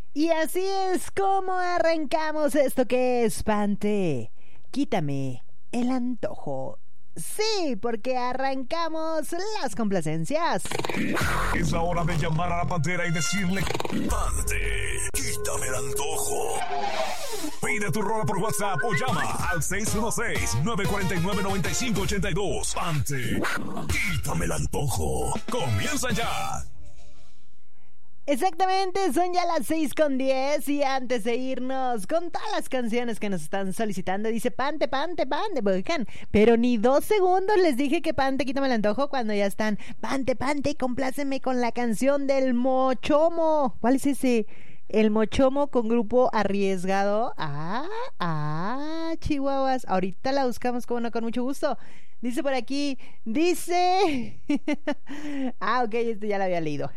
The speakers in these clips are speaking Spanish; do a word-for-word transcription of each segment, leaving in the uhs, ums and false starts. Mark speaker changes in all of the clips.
Speaker 1: Y así es como arrancamos esto que es Pante. Quítame el antojo. Sí, porque arrancamos las complacencias.
Speaker 2: Es la hora de llamar a la pantera y decirle: Pante, quítame el antojo. Pide tu rola por WhatsApp o llama al seis uno seis, nueve cuatro nueve, nueve cinco ocho dos. Pante, quítame el antojo. Comienza ya.
Speaker 1: Exactamente, son ya las seis con diez y antes de irnos con todas las canciones que nos están solicitando, dice Pante, Pante, Pante, oigan, pero ni dos segundos les dije que Pante, quítame el antojo cuando ya están, Pante, Pante, compláceme con la canción del Mochomo. ¿Cuál es ese? El Mochomo con Grupo Arriesgado. Ah, ah, chihuahuas, ahorita la buscamos, como no, con mucho gusto. Dice por aquí, dice... ah, ok, esto ya lo había leído.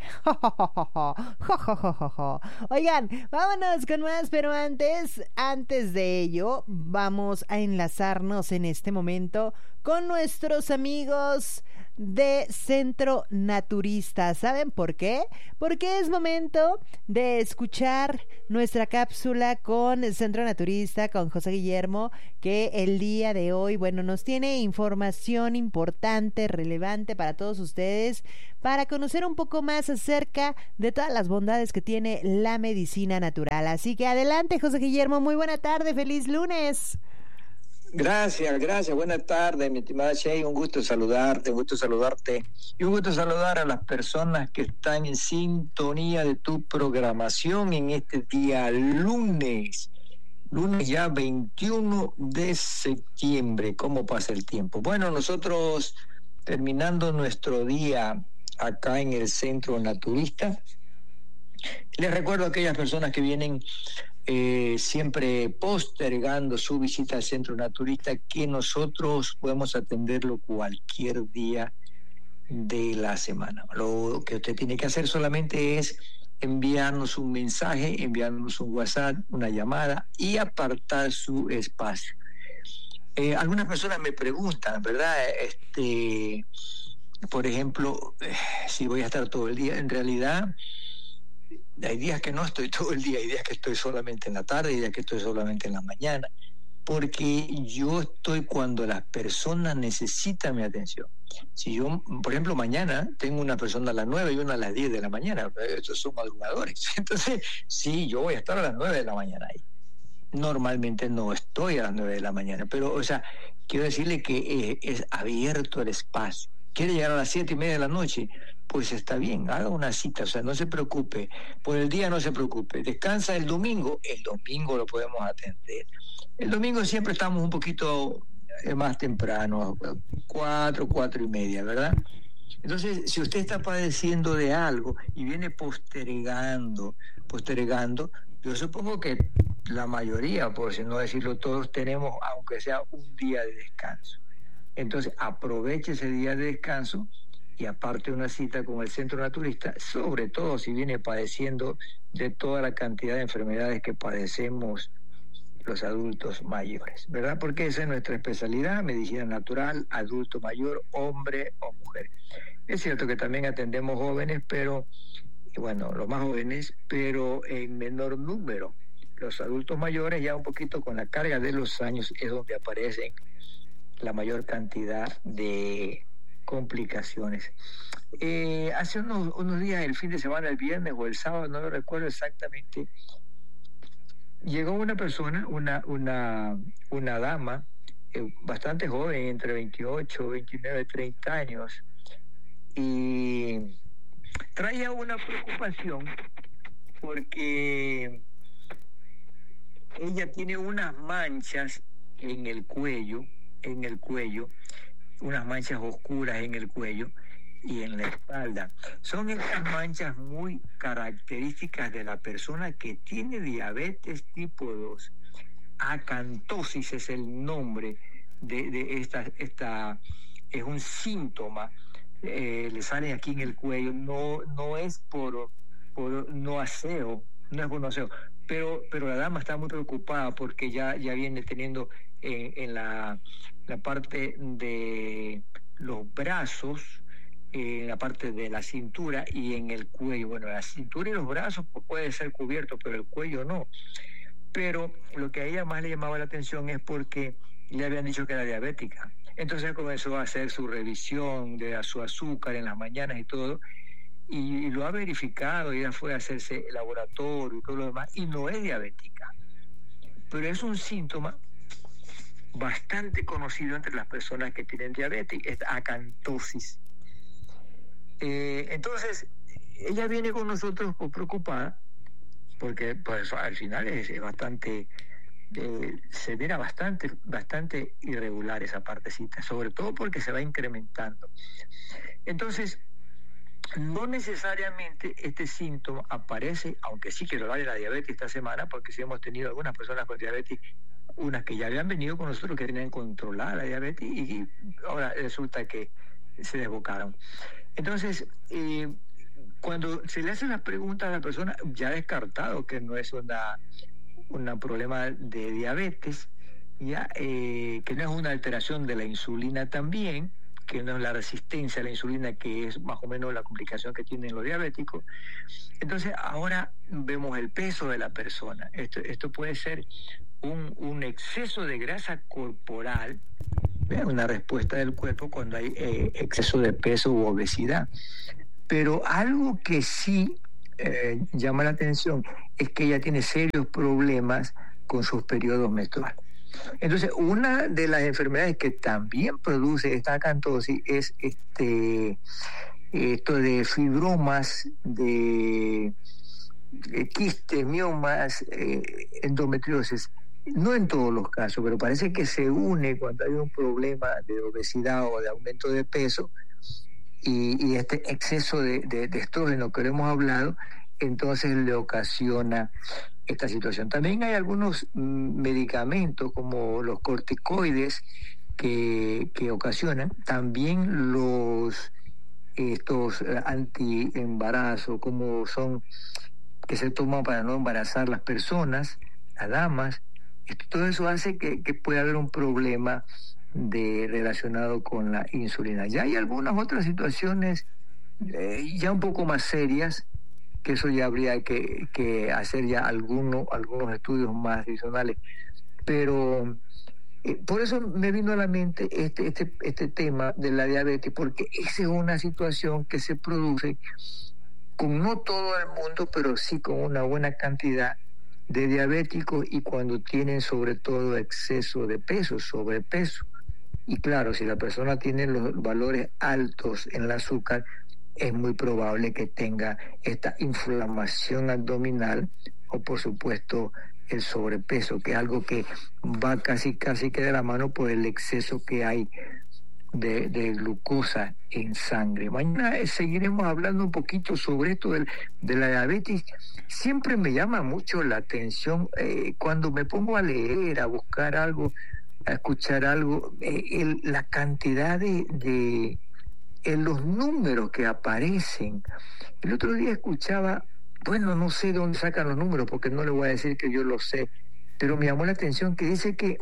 Speaker 1: Oigan, vámonos con más, pero antes, antes de ello, vamos a enlazarnos en este momento con nuestros amigos de Centro Naturista. ¿Saben por qué? Porque es momento de escuchar nuestra cápsula con el Centro Naturista, con José Guillermo, que el día de hoy, bueno, nos tiene información importante, relevante para todos ustedes, para conocer un poco más acerca de todas las bondades que tiene la medicina natural. Así que adelante, José Guillermo, muy buena tarde, feliz lunes.
Speaker 3: Gracias, gracias. Buenas tardes, mi estimada Shey. Un gusto saludarte, un gusto saludarte y un gusto saludar a las personas que están en sintonía de tu programación en este día lunes. Lunes ya veintiuno de septiembre. ¿Cómo pasa el tiempo? Bueno, nosotros terminando nuestro día acá en el Centro Naturista, les recuerdo a aquellas personas que vienen Eh, siempre postergando su visita al Centro Naturista, que nosotros podemos atenderlo cualquier día de la semana. Lo que usted tiene que hacer solamente es enviarnos un mensaje, enviarnos un WhatsApp, una llamada y apartar su espacio. Eh, algunas personas me preguntan, ¿verdad? Este, por ejemplo, eh, si voy a estar todo el día. En realidad, hay días que no estoy todo el día, hay días que estoy solamente en la tarde, hay días que estoy solamente en la mañana, porque yo estoy cuando las personas necesitan mi atención. Si yo, por ejemplo, mañana tengo una persona a las nueve y una a las diez de la mañana, estos son madrugadores, entonces sí, yo voy a estar a las nueve de la mañana ahí. Normalmente no estoy a las nueve de la mañana, pero, o sea, quiero decirle que eh, es abierto el espacio. ¿Quiere llegar a las siete y media de la noche? Pues está bien, haga una cita, o sea, no se preocupe. Por el día no se preocupe. Descansa el domingo, el domingo lo podemos atender. El domingo siempre estamos un poquito más temprano, cuatro, cuatro y media, ¿verdad? Entonces, si usted está padeciendo de algo y viene postergando, postergando, yo supongo que la mayoría, por si no decirlo todos, tenemos, aunque sea un día de descanso. Entonces, aproveche ese día de descanso y aparte una cita con el Centro Naturista, sobre todo si viene padeciendo de toda la cantidad de enfermedades que padecemos los adultos mayores, ¿verdad? Porque esa es nuestra especialidad, medicina natural, adulto mayor, hombre o mujer. Es cierto que también atendemos jóvenes, pero, y bueno, los más jóvenes, pero en menor número. Los adultos mayores, ya un poquito con la carga de los años, es donde aparecen la mayor cantidad de complicaciones. Eh, hace unos, unos días, el fin de semana, el viernes o el sábado, no lo recuerdo exactamente, llegó una persona, una, una, una dama, eh, bastante joven, entre veintiocho, veintinueve, treinta años, y traía una preocupación porque ella tiene unas manchas en el cuello, en el cuello, unas manchas oscuras en el cuello y en la espalda. Son estas manchas muy características de la persona que tiene diabetes tipo dos. Acantosis es el nombre de, de esta, esta, es un síntoma, eh, le sale aquí en el cuello, no, no es por, por no aseo, no es por no aseo, pero, pero la dama está muy preocupada porque ya, ya viene teniendo en, en la, la parte de los brazos en la parte de la cintura y en el cuello. Bueno, la cintura y los brazos pues, puede ser cubierto, pero el cuello no. Pero lo que a ella más le llamaba la atención es porque le habían dicho que era diabética. Entonces comenzó a hacer su revisión de su azúcar en las mañanas y todo, y, y lo ha verificado, y ella fue a hacerse el laboratorio y todo lo demás, y no es diabética. Pero es un síntoma bastante conocido entre las personas que tienen diabetes, es acantosis. Eh, entonces, ella viene con nosotros pues, preocupada, porque pues, al final es, es bastante... Eh, se mira bastante, bastante irregular esa partecita, sobre todo porque se va incrementando. Entonces, no necesariamente este síntoma aparece, aunque sí que lo vale la diabetes esta semana, porque sí hemos tenido algunas personas con diabetes, unas que ya habían venido con nosotros que tenían controlada la diabetes y ahora resulta que se desbocaron. Entonces, eh, cuando se le hacen las preguntas a la persona, ya ha descartado que no es una un problema de diabetes, ya eh, que no es una alteración de la insulina también, que no es la resistencia a la insulina, que es más o menos la complicación que tienen los diabéticos. Entonces ahora vemos el peso de la persona. Esto, esto puede ser un, un exceso de grasa corporal, una respuesta del cuerpo cuando hay eh, exceso de peso u obesidad. Pero algo que sí Eh, llama la atención es que ella tiene serios problemas con sus periodos menstruales. Entonces, una de las enfermedades que también produce esta acantosis es este esto de fibromas, de, de quistes, miomas, eh, endometriosis. No en todos los casos, pero parece que se une cuando hay un problema de obesidad o de aumento de peso. Y, y este exceso de, de, de estrógeno que hemos hablado, entonces le ocasiona esta situación. También hay algunos mm, medicamentos como los corticoides que, que ocasionan, también los estos anti-embarazo, como son que se toman para no embarazar las personas, las damas. Esto, todo eso hace que, que pueda haber un problema de relacionado con la insulina. Ya hay algunas otras situaciones eh, ya un poco más serias, que eso ya habría que, que hacer ya alguno, algunos estudios más adicionales, pero eh, por eso me vino a la mente este, este, este tema de la diabetes, porque esa es una situación que se produce con no todo el mundo, pero sí con una buena cantidad de diabéticos, y cuando tienen sobre todo exceso de peso, sobrepeso. Y claro, si la persona tiene los valores altos en el azúcar, es muy probable que tenga esta inflamación abdominal o, por supuesto, el sobrepeso, que es algo que va casi casi que de la mano por el exceso que hay de, de glucosa en sangre. Mañana eh, seguiremos hablando un poquito sobre esto de, de la diabetes. Siempre me llama mucho la atención eh, cuando me pongo a leer, a buscar algo, a escuchar algo, eh, el, la cantidad de, de en los números que aparecen. El otro día escuchaba, bueno, no sé de dónde sacan los números, porque no le voy a decir que yo lo sé, pero me llamó la atención que dice que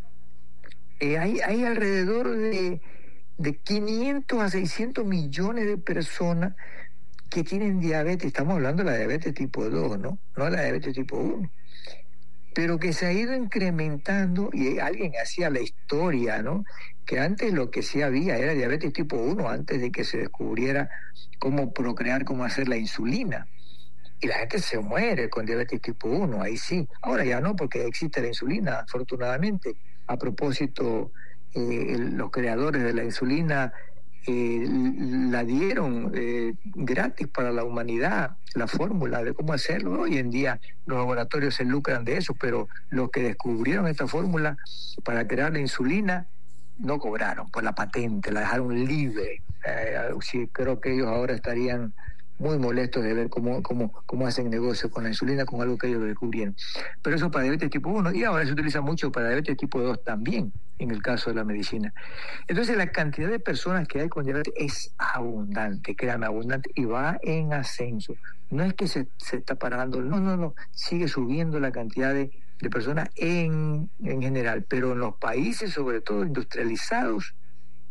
Speaker 3: eh, hay, hay alrededor de, de quinientos a seiscientos millones de personas que tienen diabetes. Estamos hablando de la diabetes tipo dos, ¿no? No la diabetes tipo uno. Pero que se ha ido incrementando, y alguien hacía la historia, ¿no? Que antes lo que sí había era diabetes tipo uno, antes de que se descubriera cómo procrear, cómo hacer la insulina. Y la gente se muere con diabetes tipo uno, ahí sí. Ahora ya no, porque existe la insulina, afortunadamente. A propósito, eh, el, los creadores de la insulina eh, la dieron eh, gratis para la humanidad, la fórmula de cómo hacerlo. Hoy en día los laboratorios se lucran de eso, pero los que descubrieron esta fórmula para crear la insulina no cobraron por la patente, la dejaron libre. Eh, sí, creo que ellos ahora estarían muy molestos de ver cómo, cómo, cómo hacen negocio con la insulina, con algo que ellos descubrieron. Pero eso para diabetes tipo uno, y ahora se utiliza mucho para diabetes tipo dos también, en el caso de la medicina. Entonces la cantidad de personas que hay con diabetes es abundante, créame, abundante, y va en ascenso. No es que se, se está parando, no, no, no, sigue subiendo la cantidad de, de personas en, en general, pero en los países, sobre todo industrializados,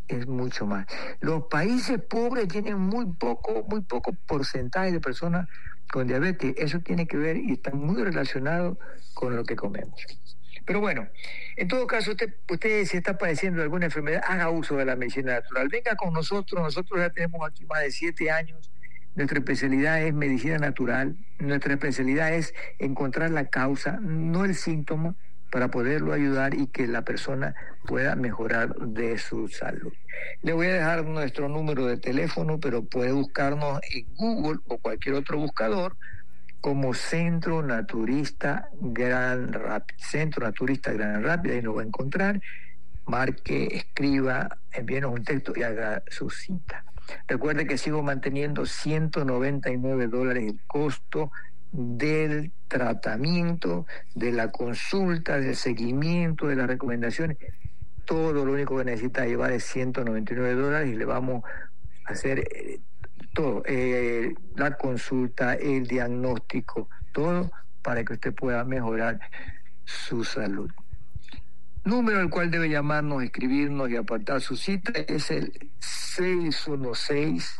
Speaker 3: es mucho más. Los países pobres tienen muy poco, muy poco porcentaje de personas con diabetes. Eso tiene que ver y está muy relacionado con lo que comemos. Pero bueno, en todo caso, usted, usted si está padeciendo de alguna enfermedad, haga uso de la medicina natural. Venga con nosotros, nosotros ya tenemos aquí más de siete años. Nuestra especialidad es medicina natural. Nuestra especialidad es encontrar la causa, no el síntoma, para poderlo ayudar y que la persona pueda mejorar de su salud. Le voy a dejar nuestro número de teléfono, pero puede buscarnos en Google o cualquier otro buscador como Centro Naturista Gran Rápido. Centro Naturista Gran Rápido, ahí nos va a encontrar. Marque, escriba, envíenos un texto y haga su cita. Recuerde que sigo manteniendo ciento noventa y nueve dólares el costo del tratamiento, de la consulta, del seguimiento, de las recomendaciones. Todo lo único que necesita llevar es ciento noventa y nueve dólares y le vamos a hacer eh, todo, eh, la consulta, el diagnóstico, todo para que usted pueda mejorar su salud. Número al cual debe llamarnos, escribirnos y apartar su cita es el seis uno seis,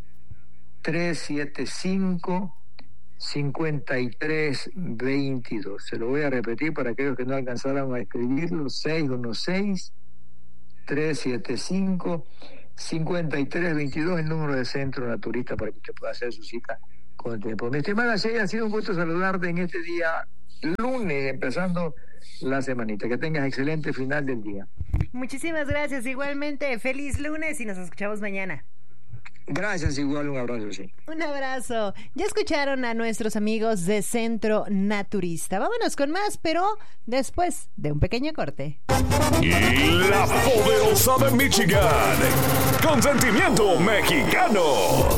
Speaker 3: tres siete cinco, cinco tres dos dos. Se lo voy a repetir para aquellos que no alcanzaron a escribirlo. seis uno seis, tres siete cinco, cinco tres dos dos, el número de Centro Naturista para que usted pueda hacer su cita con tiempo. Mi estimada Shey, ha sido un gusto saludarte en este día lunes, empezando la semanita. Que tengas excelente final del día.
Speaker 1: Muchísimas gracias, igualmente. Feliz lunes y nos escuchamos mañana.
Speaker 3: Gracias, igual, un abrazo, sí.
Speaker 1: Un abrazo. Ya escucharon a nuestros amigos de Centro Naturista. Vámonos con más, pero después de un pequeño corte.
Speaker 2: La poderosa de Michigan, con sentimiento mexicano.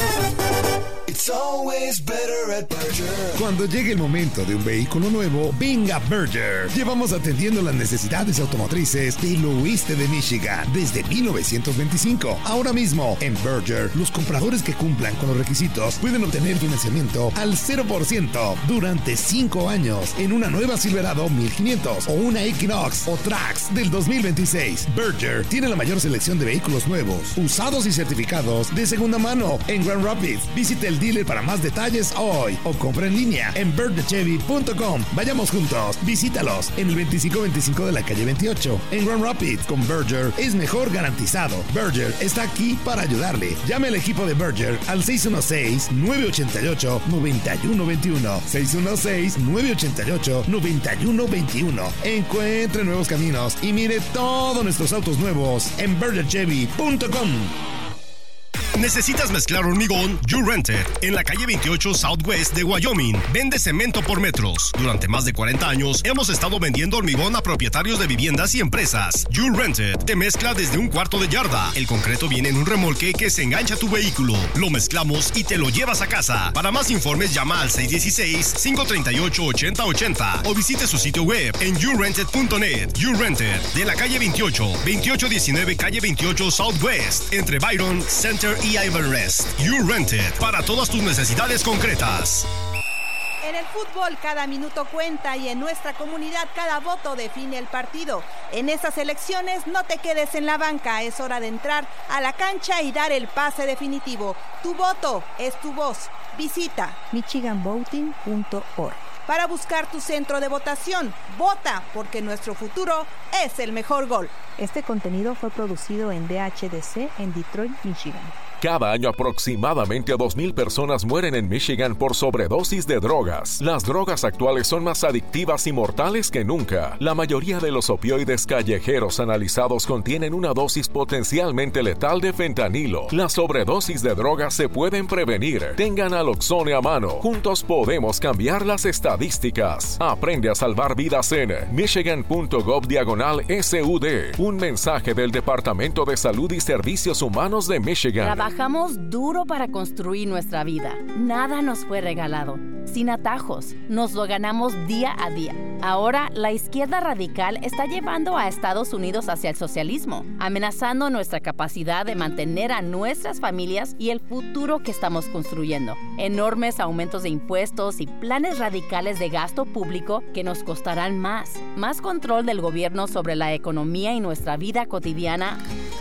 Speaker 4: It's always better at Berger.
Speaker 5: Cuando llegue el momento de un vehículo nuevo, venga Berger. Llevamos atendiendo las necesidades automotrices del oeste de Michigan desde mil novecientos veinticinco. Ahora mismo, en Berger, los compradores que cumplan con los requisitos pueden obtener financiamiento al cero por ciento durante cinco años en una nueva Silverado mil quinientos o una Equinox o Trax del dos mil veintiséis. Berger tiene la mayor selección de vehículos nuevos, usados y certificados de segunda mano en Grand Rapids. Visite el dealer para más detalles hoy o compra en línea en berger chevy punto com. Vayamos juntos, visítalos en el veinticinco veinticinco de la calle veintiocho en Grand Rapids. Con Berger es mejor garantizado. Berger está aquí para ayudarle. Llame al equipo de Berger al seis uno seis, nueve ocho ocho, nueve uno dos uno, seis uno seis, nueve ocho ocho, nueve uno dos uno. Encuentre nuevos caminos y mire todos nuestros autos nuevos en berger chevy punto com.
Speaker 6: ¿Necesitas mezclar hormigón? You Rented, en la calle veintiocho Southwest de Wyoming. Vende cemento por metros. Durante más de cuarenta años hemos estado vendiendo hormigón a propietarios de viviendas y empresas. You Rented te mezcla desde un cuarto de yarda. El concreto viene en un remolque que se engancha a tu vehículo. Lo mezclamos y te lo llevas a casa. Para más informes llama al seis uno seis, cinco tres ocho, ocho cero ocho cero o visite su sitio web en you rented punto net. You Rented, de la calle veintiocho, veintiocho diecinueve calle veintiocho Southwest, entre Byron, Center y Ivanrest. You Rented, para todas tus necesidades concretas.
Speaker 7: En el fútbol cada minuto cuenta y en nuestra comunidad cada voto define el partido. En estas elecciones no te quedes en la banca, es hora de entrar a la cancha y dar el pase definitivo. Tu voto es tu voz. Visita michigan voting punto org para buscar tu centro de votación. Vota porque nuestro futuro es el mejor gol.
Speaker 8: Este contenido fue producido en D H D C en Detroit, Michigan.
Speaker 2: Cada año aproximadamente dos mil personas mueren en Michigan por sobredosis de drogas. Las drogas actuales son más adictivas y mortales que nunca. La mayoría de los opioides callejeros analizados contienen una dosis potencialmente letal de fentanilo. Las sobredosis de drogas se pueden prevenir. Tengan naloxone a mano. Juntos podemos cambiar las estadísticas. Aprende a salvar vidas en michigan punto gov diagonal S U D. Un mensaje del Departamento de Salud y Servicios Humanos de Michigan.
Speaker 9: Trabajamos duro para construir nuestra vida. Nada nos fue regalado. Sin atajos, nos lo ganamos día a día. Ahora, la izquierda radical está llevando a Estados Unidos hacia el socialismo, amenazando nuestra capacidad de mantener a nuestras familias y el futuro que estamos construyendo. Enormes aumentos de impuestos y planes radicales de gasto público que nos costarán más. Más control del gobierno sobre la economía y nuestra vida cotidiana.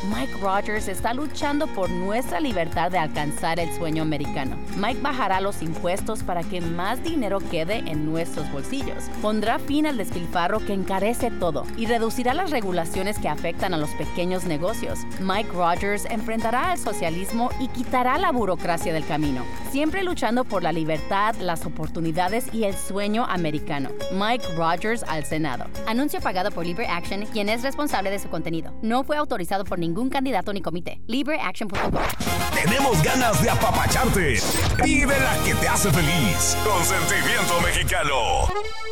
Speaker 9: Mike Rogers está luchando por nuestra libertad de alcanzar el sueño americano. Mike bajará los impuestos para que más dinero quede en nuestros bolsillos. Pondrá fin al despilfarro que encarece todo y reducirá las regulaciones que afectan a los pequeños negocios. Mike Rogers enfrentará al socialismo y quitará la burocracia del camino, siempre luchando por la libertad, las oportunidades y el sueño americano. Mike Rogers al Senado.
Speaker 10: Anuncio pagado por Libre Action, quien es responsable de su contenido. No fue autorizado por ningún candidato ni comité. libre action punto com.
Speaker 2: Tenemos ganas de apapacharte. Pide la que te hace feliz. Consentimiento Mexicano.